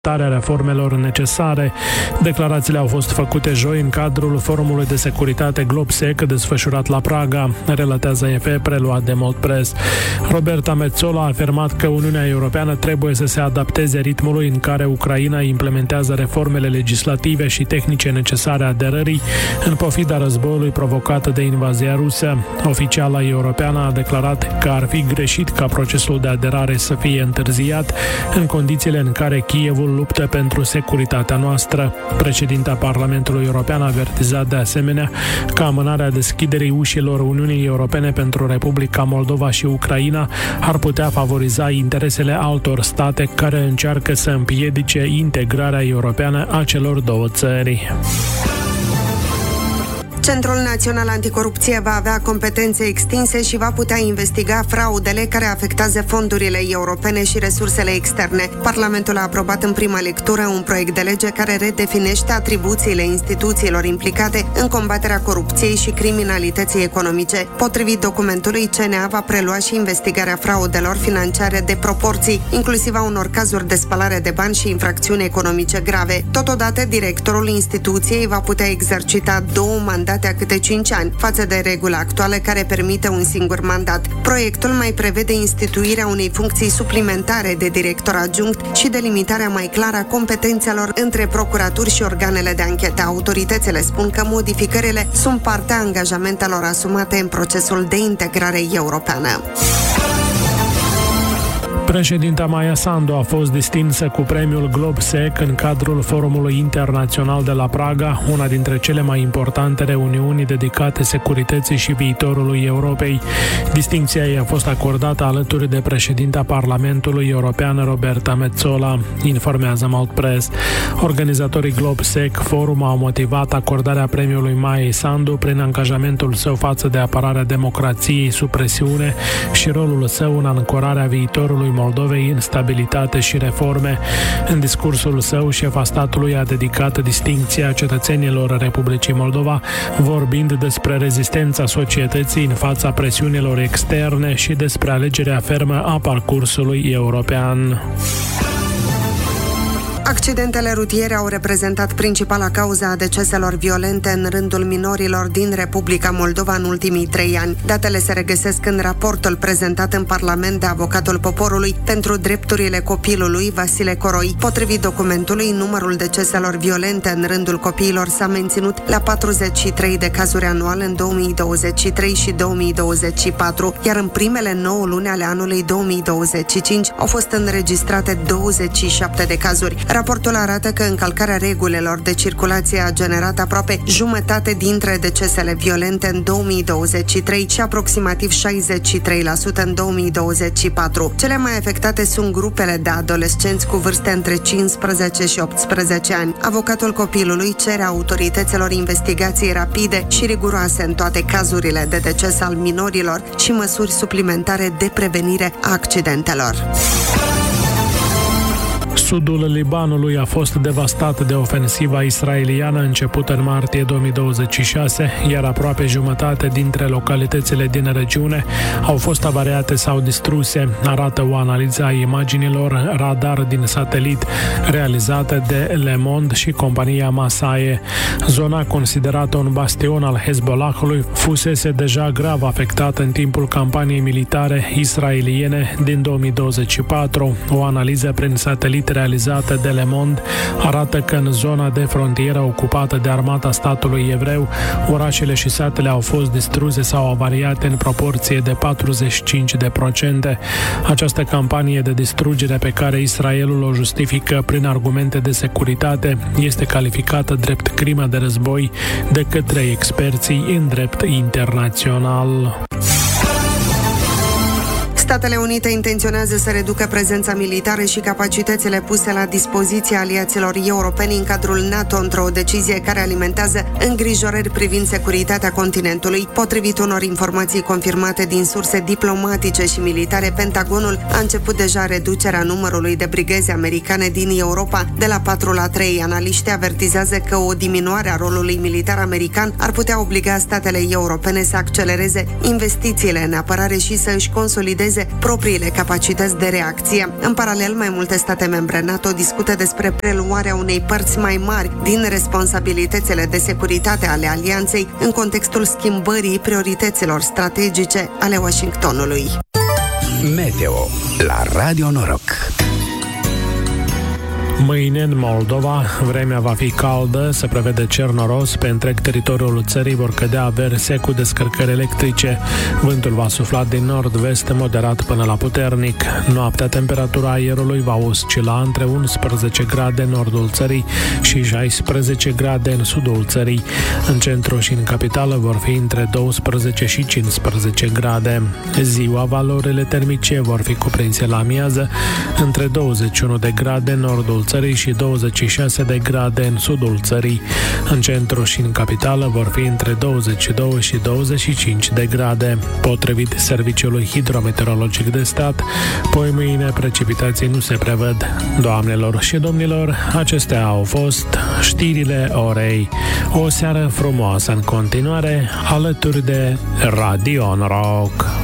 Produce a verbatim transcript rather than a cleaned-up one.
adoptarea reformelor necesare. Declarațiile au fost făcute joi în cadrul Forumului de Securitate Globsec desfășurat la Praga, relatează A F P, preluat de Mold Press. Roberta Metsola a afirmat că Uniunea Europeană trebuie să se adapteze ritmului în care Ucraina implementează reformele legislative și tehnice necesare aderării, în pofida războiului provocat de invazia rusă. Oficiala europeană a declarat că ar fi greșit ca procesul de aderare să fie întârziat în condițiile în care Kievul luptă pentru securitatea noastră. Președinta Parlamentului European a avertizat de asemenea că amânarea deschiderii ușilor Uniunii Europene pentru Republica Moldova și Ucraina ar putea favoriza interesele altor state care încearcă să împiedice integrarea europeană a celor două țări. Centrul Național Anticorupție va avea competențe extinse și va putea investiga fraudele care afectează fondurile europene și resursele externe. Parlamentul a aprobat în prima lectură un proiect de lege care redefinește atribuțiile instituțiilor implicate în combaterea corupției și criminalității economice. Potrivit documentului, C N A va prelua și investigarea fraudelor financiare de proporții, inclusiv a unor cazuri de spălare de bani și infracțiuni economice grave. Totodată, directorul instituției va putea exercita două mandate a câte cinci ani, față de regula actuală care permite un singur mandat. Proiectul mai prevede instituirea unei funcții suplimentare de director adjunct și delimitarea mai clară a competențelor între procuraturi și organele de anchetă. Autoritățile spun că modificările sunt partea angajamentelor asumate în procesul de integrare europeană. Președinta Maia Sandu a fost distinsă cu premiul Globsec în cadrul Forumului Internațional de la Praga, una dintre cele mai importante reuniuni dedicate securității și viitorului Europei. Distincția ei a fost acordată alături de președinta Parlamentului European Roberta Metsola, informează Mold Press. Organizatorii Globsec Forum au motivat acordarea premiului Maiei Sandu prin angajamentul său față de apărarea democrației sub presiune și rolul său în ancorarea viitorului Moldovei în stabilitate și reforme. În discursul său, șefa statului a dedicat distincția cetățenilor Republicii Moldova, vorbind despre rezistența societății în fața presiunilor externe și despre alegerea fermă a parcursului european. Accidentele rutiere au reprezentat principala cauză a deceselor violente în rândul minorilor din Republica Moldova în ultimii trei ani. Datele se regăsesc în raportul prezentat în Parlament de avocatul poporului pentru drepturile copilului, Vasile Coroi. Potrivit documentului, numărul deceselor violente în rândul copiilor s-a menținut la patruzeci și trei de cazuri anual în două mii douăzeci și trei și două mii douăzeci și patru, iar în primele nouă luni ale anului două mii douăzeci și cinci au fost înregistrate douăzeci și șapte de cazuri. Raportul arată că încălcarea regulilor de circulație a generat aproape jumătate dintre decesele violente în două mii douăzeci și trei și aproximativ șaizeci și trei la sută în două mii douăzeci și patru. Cele mai afectate sunt grupele de adolescenți cu vârste între cincisprezece și optsprezece ani. Avocatul copilului cere autorităților investigații rapide și riguroase în toate cazurile de deces al minorilor și măsuri suplimentare de prevenire a accidentelor. Sudul Libanului a fost devastat de ofensiva israeliană începută în martie două mii douăzeci și șase, iar aproape jumătate dintre localitățile din regiune au fost avariate sau distruse, arată o analiză a imaginilor radar din satelit realizată de Le Monde și compania Masaie. Zona, considerată un bastion al Hezbollahului, fusese deja grav afectată în timpul campaniei militare israeliene din două mii douăzeci și patru. O analiză prin satelit realizată de Le Monde arată că în zona de frontieră ocupată de armata statului evreu, orașele și satele au fost distruse sau avariate în proporție de patruzeci și cinci de procente. Această campanie de distrugere pe care Israelul o justifică prin argumente de securitate este calificată drept crimă de război de către experții în drept internațional. Statele Unite intenționează să reducă prezența militară și capacitățile puse la dispoziția aliaților europeni în cadrul NATO într-o decizie care alimentează îngrijorări privind securitatea continentului. Potrivit unor informații confirmate din surse diplomatice și militare, Pentagonul a început deja reducerea numărului de brigăzi americane din Europa de la patru la trei. Analiștii avertizează că o diminuare a rolului militar american ar putea obliga statele europene să accelereze investițiile în apărare și să își consolideze consolideze propriile capacități de reacție. În paralel, mai multe state membre NATO discută despre preluarea unei părți mai mari din responsabilitățile de securitate ale alianței în contextul schimbării priorităților strategice ale Washingtonului. Meteo la Radio Noroc. Mâine în Moldova vremea va fi caldă, se prevede cer noros, pe întreg teritoriul țării vor cădea averse cu descărcări electrice. Vântul va sufla din nord-vest moderat până la puternic. Noaptea temperatura aerului va oscila între unsprezece grade în nordul țării și șaisprezece grade în sudul țării. În centru și în capitală vor fi între douăsprezece și cincisprezece grade. Ziua valorile termice vor fi cuprinse la amiază între douăzeci și unu de grade în nordul țării și douăzeci și șase de grade în sudul țării. În centru și în capitală vor fi între douăzeci și doi și douăzeci și cinci de grade. Potrivit Serviciului Hidrometeorologic de Stat, poi mâine precipitații nu se prevăd. Doamnelor și domnilor, acestea au fost știrile orei. O seară frumoasă în continuare alături de Radio Noroc.